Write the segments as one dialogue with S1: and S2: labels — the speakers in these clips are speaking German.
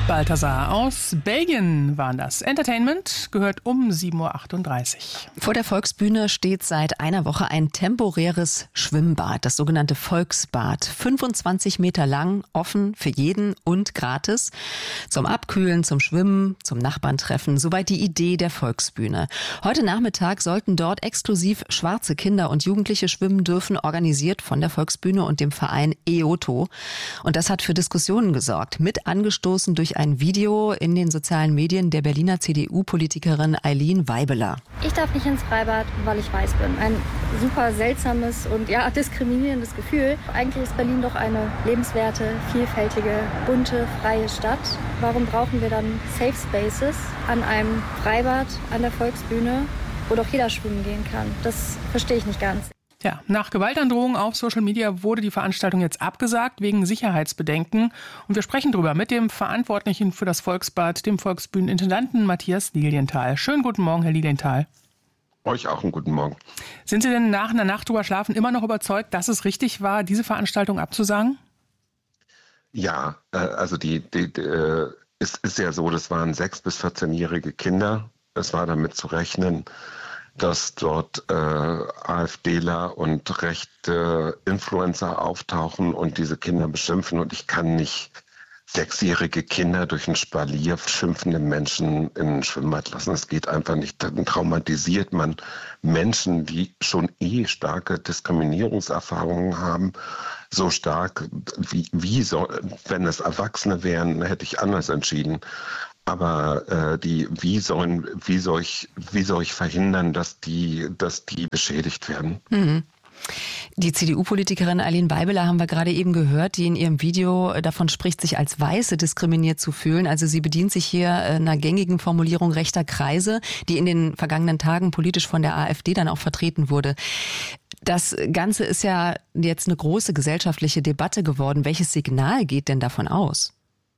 S1: Balthasar aus Belgien waren das. Entertainment gehört um 7.38 Uhr.
S2: Vor der Volksbühne steht seit einer Woche ein temporäres Schwimmbad, das sogenannte Volksbad. 25 Meter lang, offen für jeden und gratis. Zum Abkühlen, zum Schwimmen, zum Nachbarntreffen. Soweit die Idee der Volksbühne. Heute Nachmittag sollten dort exklusiv schwarze Kinder und Jugendliche schwimmen dürfen, organisiert von der Volksbühne und dem Verein EOTO. Und das hat für Diskussionen gesorgt. Mit angestoßen durch ein Video in den sozialen Medien der Berliner CDU-Politikerin Eileen Weibeler.
S3: Ich darf nicht ins Freibad, weil ich weiß bin. Ein super seltsames und diskriminierendes Gefühl. Eigentlich ist Berlin doch eine lebenswerte, vielfältige, bunte, freie Stadt. Warum brauchen wir dann Safe Spaces an einem Freibad, an der Volksbühne, wo doch jeder schwimmen gehen kann? Das verstehe ich nicht ganz.
S1: Ja, nach Gewaltandrohungen auf Social Media wurde die Veranstaltung jetzt abgesagt wegen Sicherheitsbedenken. Und wir sprechen darüber mit dem Verantwortlichen für das Volksbad, dem Volksbühnenintendanten Matthias Lilienthal. Schönen guten Morgen, Herr Lilienthal.
S4: Euch auch einen guten Morgen.
S1: Sind Sie denn nach einer Nacht drüber schlafen immer noch überzeugt, dass es richtig war, diese Veranstaltung abzusagen?
S4: Ja, also es ist ja so, das waren 6- bis 14-jährige Kinder. Es war damit zu rechnen, dass dort AfDler und rechte Influencer auftauchen und diese Kinder beschimpfen. Und ich kann nicht 6-jährige Kinder durch ein Spalier schimpfende Menschen in ein Schwimmbad lassen. Es geht einfach nicht. Dann traumatisiert man Menschen, die schon starke Diskriminierungserfahrungen haben. So stark, wenn es Erwachsene wären, hätte ich anders entschieden. Aber wie soll ich verhindern, dass die beschädigt werden?
S2: Mhm. Die CDU-Politikerin Eileen Weibeler haben wir gerade eben gehört, die in ihrem Video davon spricht, sich als Weiße diskriminiert zu fühlen. Also sie bedient sich hier einer gängigen Formulierung rechter Kreise, die in den vergangenen Tagen politisch von der AfD dann auch vertreten wurde. Das Ganze ist ja jetzt eine große gesellschaftliche Debatte geworden. Welches Signal geht denn davon aus?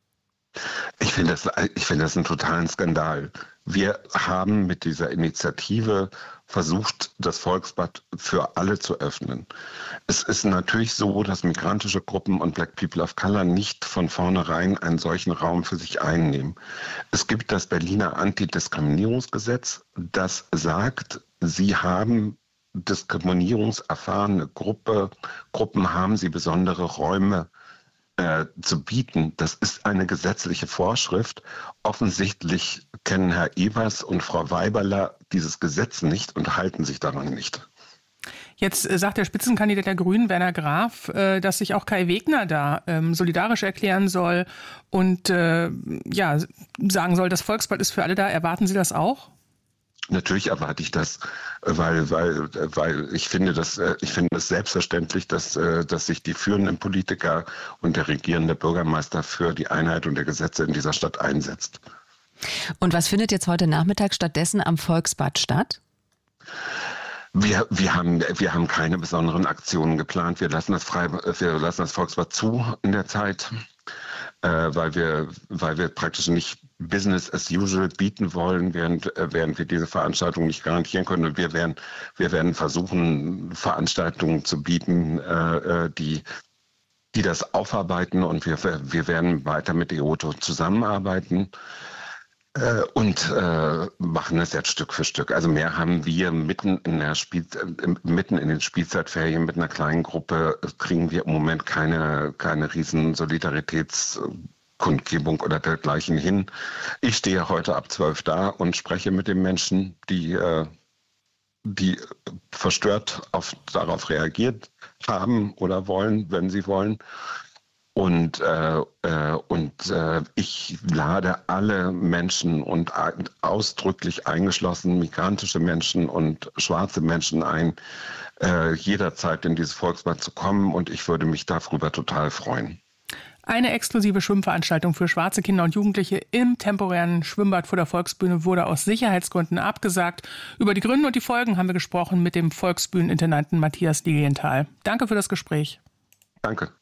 S4: Ich finde das einen totalen Skandal. Wir haben mit dieser Initiative versucht, das Volksbad für alle zu öffnen. Es ist natürlich so, dass migrantische Gruppen und Black People of Color nicht von vornherein einen solchen Raum für sich einnehmen. Es gibt das Berliner Antidiskriminierungsgesetz, das sagt, sie haben diskriminierungserfahrene Gruppen haben sie besondere Räume zu bieten. Das ist eine gesetzliche Vorschrift. Offensichtlich kennen Herr Evers und Frau Weiberler dieses Gesetz nicht und halten sich daran nicht.
S1: Jetzt sagt der Spitzenkandidat der Grünen, Werner Graf, dass sich auch Kai Wegner da solidarisch erklären soll und sagen soll, das Volksbad ist für alle da. Erwarten Sie das auch?
S4: Natürlich erwarte ich das, weil ich finde es selbstverständlich, dass sich die führenden Politiker und der regierende Bürgermeister für die Einhaltung der Gesetze in dieser Stadt einsetzt.
S2: Und was findet jetzt heute Nachmittag stattdessen am Volksbad statt?
S4: Wir haben keine besonderen Aktionen geplant. Wir lassen das Volksbad zu in der Zeit, weil wir praktisch nicht Business as usual bieten wollen, während wir diese Veranstaltung nicht garantieren können. Und wir werden versuchen, Veranstaltungen zu bieten, die das aufarbeiten, und wir werden weiter mit EOTO zusammenarbeiten. Und machen es jetzt Stück für Stück. Also mehr haben wir mitten in den Spielzeitferien mit einer kleinen Gruppe, kriegen wir im Moment keine riesen Solidaritätskundgebung oder dergleichen hin. Ich stehe heute ab 12 da und spreche mit den Menschen, die verstört darauf reagiert haben oder wollen, wenn sie wollen. Und ich lade alle Menschen und ausdrücklich eingeschlossen migrantische Menschen und schwarze Menschen ein, jederzeit in dieses Volksbad zu kommen, und ich würde mich darüber total freuen.
S1: Eine exklusive Schwimmveranstaltung für schwarze Kinder und Jugendliche im temporären Schwimmbad vor der Volksbühne wurde aus Sicherheitsgründen abgesagt. Über die Gründe und die Folgen haben wir gesprochen mit dem Volksbühnenintendanten Matthias Lilienthal. Danke für das Gespräch.
S4: Danke.